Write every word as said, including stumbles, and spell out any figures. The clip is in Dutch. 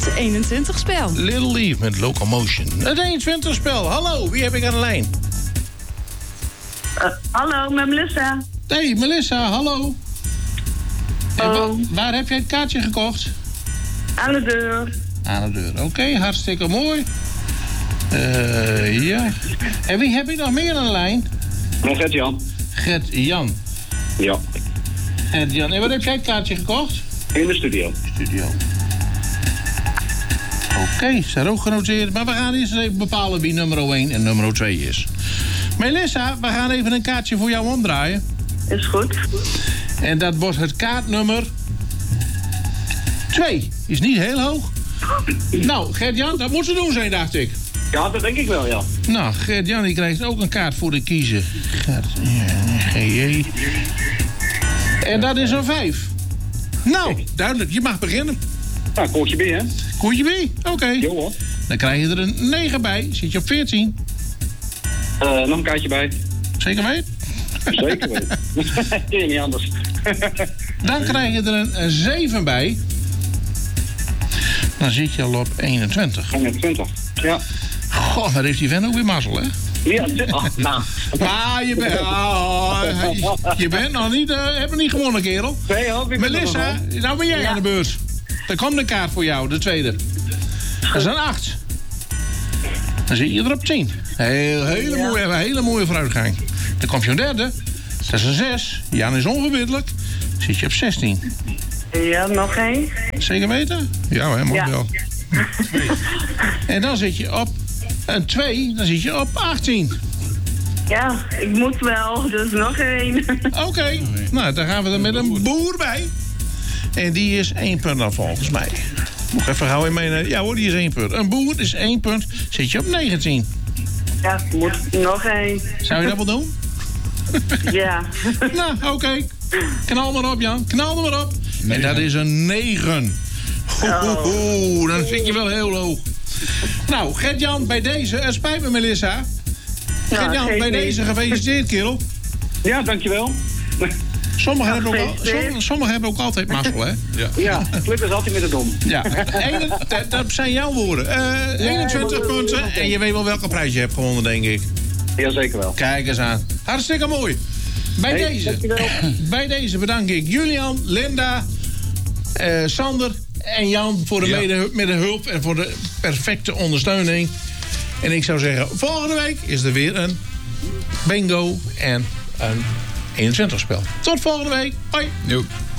Het eenentwintig-spel. Little Leaf met Locomotion. Het eenentwintig-spel. Hallo, wie heb ik aan de lijn? Uh, hallo, met Melissa. Hey, Melissa, hallo. En Oh. wa- waar heb jij het kaartje gekocht? Aan de deur. Aan de deur. Oké, okay, hartstikke mooi. Uh, ja. En wie heb ik nog meer aan de lijn? Met Gert-Jan. Gert-Jan. Ja. Gert-Jan. En waar heb jij het kaartje gekocht? In de studio. Studio. Oké, okay, staat ook genoteerd. Maar we gaan eerst even bepalen wie nummer één en nummer twee is. Melissa, we gaan even een kaartje voor jou omdraaien. Is goed. En dat wordt het kaartnummer twee. Is niet heel hoog. Nou, Gert-Jan, dat moet ze doen zijn, dacht ik. Ja, dat denk ik wel, ja. Nou, Gert-Jan, die krijgt ook een kaart voor de kiezer. Gert, G J. En dat is een vijf. Nou, duidelijk, je mag beginnen. Nou, koortje B, hè? Koertje B, oké. Okay. Jo, hoor. Dan krijg je er een negen bij. Zit je op veertien. Uh, nog een kaartje bij. Zeker weten? Zeker weten. Kun je niet anders. Dan krijg je er een, een zeven bij. Dan zit je al op eenentwintig. eenentwintig, ja. Goh, daar heeft die vent ook weer mazzel, hè? Ja, oh, nou. Maar je bent, oh, je bent nog niet, uh, heb nog niet gewonnen, kerel. Nee, hoop ik. Melissa, nou ben jij ja. aan de beurt. Er komt een kaart voor jou, de tweede. Dat is een acht. Dan zit je er op tien. Heel, hele, ja. mooie, hele mooie vooruitgang. Dan komt je een derde. Dat is een zes. Jan is onverbiddelijk. Dan zit je op zestien. Ja, nog één. Zeker weten? Ja, hè, mag ja. wel. En dan zit je op een twee. Dan zit je op achttien. Ja, ik moet wel. Dus nog één. Oké. Okay. Nou, dan gaan we er met een boer bij. En die is één punt dan volgens mij. Moet ik even gauw in mijn... Ja hoor, die is één punt. Een boer is één punt. Zit je op negentien. Ja, moet nog één. Zou je dat wel doen? Ja. Nou, oké. Okay. Knal maar op, Jan. Knal er maar op. En dat is een negen. Oh. Oeh, dan zit je wel heel hoog. Nou, Gert-Jan, bij deze... Het spijt me, Melissa. Gert-Jan, bij niet. Deze gefeliciteerd, kerel. Ja, dankjewel. Sommigen hebben, ook al, sommige, sommige hebben ook altijd mazzel, hè? Ja, ja, gelukkig is altijd met de dom. Ja, Ene, dat, dat zijn jouw woorden. Uh, eenentwintig ja, punten en je weet wel welke prijs je hebt gewonnen, denk ik. Ja, zeker wel. Kijk eens aan. Hartstikke mooi. Bij, hey, deze, bij deze bedank ik Julian, Linda, uh, Sander en Jan voor de ja. mede, met de hulp en voor de perfecte ondersteuning. En ik zou zeggen, volgende week is er weer een bingo en een eenentwintig spel. Tot volgende week. Hoi. Doei.